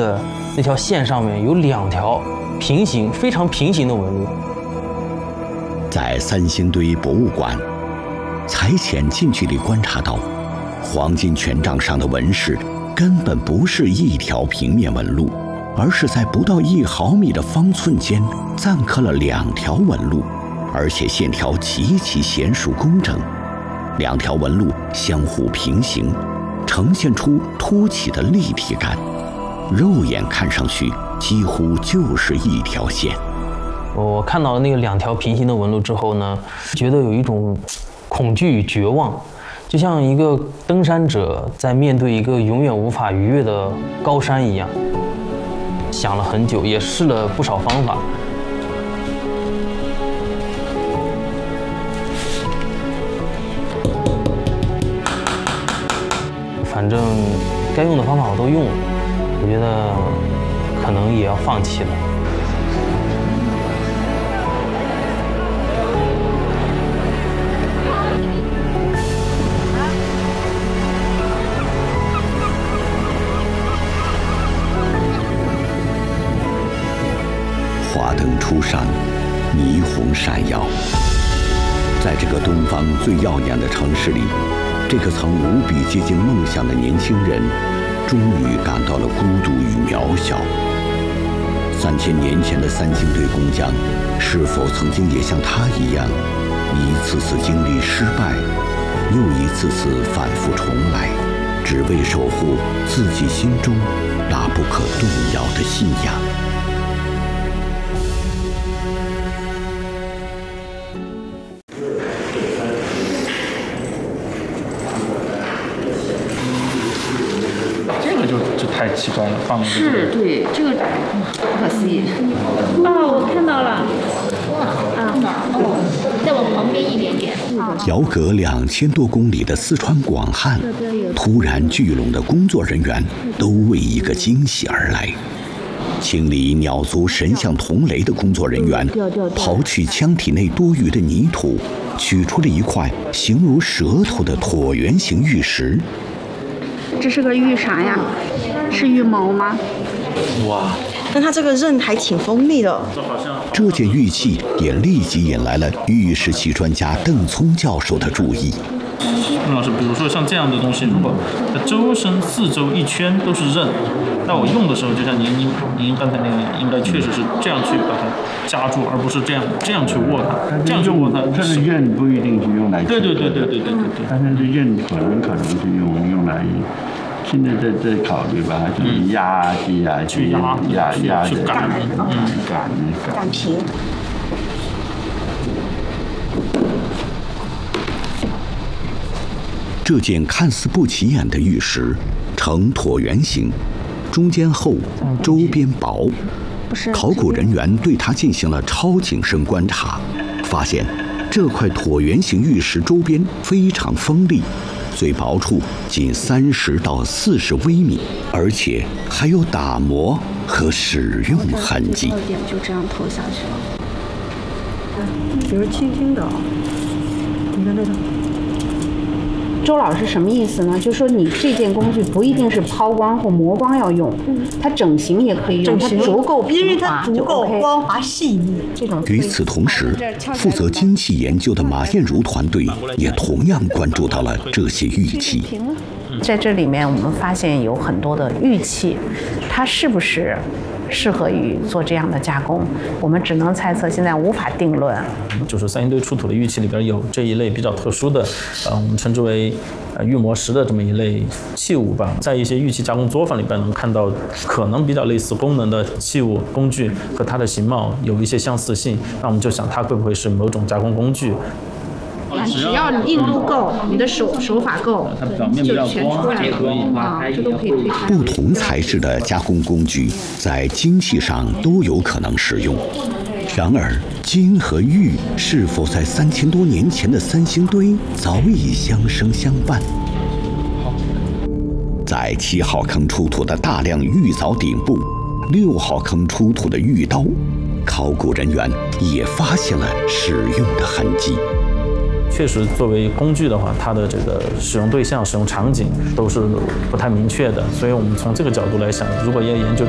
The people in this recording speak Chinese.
的那条线上面有2条非常平行的纹路。 在三星堆博物馆，才浅近距离观察到，黄金权杖上的纹饰根本不是一条平面纹路，而是在不到1毫米的方寸间錾刻了2条纹路，而且线条极其娴熟工整，2条纹路相互平行，呈现出凸起的立体感，肉眼看上去几乎就是一条线。 我看到了那个2条平行的纹路之后呢，觉得有一种恐惧与绝望，就像一个登山者在面对一个永远无法逾越的高山一样。想了很久，也试了不少方法。反正该用的方法我都用了，我觉得可能也要放弃了。 华灯初上，霓虹闪耀，在这个东方最耀眼的城市里，这个曾无比接近梦想的年轻人，终于感到了孤独与渺小。3000年前的三星堆工匠，是否曾经也像他一样，一次次经历失败，又一次次反复重来，只为守护自己心中那不可动摇的信仰？ 太奇怪了，放了是对这个不可思议。 我看到了，再往旁边一点点。 遥隔2000多公里的四川广汉，突然聚拢的工作人员都为一个惊喜而来。清理鸟族神像铜雷的工作人员，刨去枪体内多余的泥土，取出了一块形如舌头的椭圆形玉石。 这是个玉啥呀？是羽毛吗？ 哇，但它这个刃还挺锋利的。 这件玉器也立即引来了玉石器专家邓聪教授的注意。 邓老师，比如说像这样的东西，如果周身4周一圈都是刃，那我用的时候，就像您刚才那个，应该确实是这样去把它夹住，而不是这样去握它，这样去握它。 这个刃不一定是用来对， 但是这刃可能是用来。现在在考虑吧，就是压去的擀平。 这件看似不起眼的玉石呈椭圆形，中间厚，周边薄。考古人员对它进行了超景深观察，发现这块椭圆形玉石周边非常锋利。最薄处仅30到40微米，而且还有打磨和使用痕迹。 点就这样投下去了。 比如轻轻的，你看这个。 周老师什么意思呢？就是说你这件工具不一定是抛光或磨光要用，它整形也可以用，它足够平滑， 因为它足够光滑细腻。 这种。 与此同时，负责金器研究的马艳茹团队也同样关注到了这些玉器。 在这里面，我们发现有很多的玉器，它是不是适合于做这样的加工，我们只能猜测，现在无法定论。 就是三星堆出土的玉器里边有这一类比较特殊的，我们称之为玉磨石的这么一类器物吧。在一些玉器加工作坊里边能看到可能比较类似功能的器物工具和它的形貌有一些相似性，那我们就想它会不会是某种加工工具。 只要你硬度够，你的手法够， 它表面比较光也可以这都可以推开。 不同材质的加工工具在金器上都有可能使用。然而，金和玉是否在3000多年前的三星堆早已相生相伴？在7号坑出土的大量玉藻顶部，6号坑出土的玉刀，考古人员也发现了使用的痕迹。 确实，作为工具的话，它的这个使用对象、使用场景都是不太明确的，所以我们从这个角度来想，如果要研究